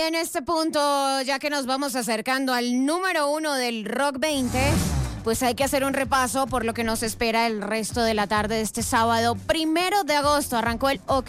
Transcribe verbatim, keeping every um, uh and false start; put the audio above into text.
en este punto, ya que nos vamos acercando al número uno del Rock veinte, pues hay que hacer un repaso por lo que nos espera el resto de la tarde de este sábado, primero de agosto. Arrancó el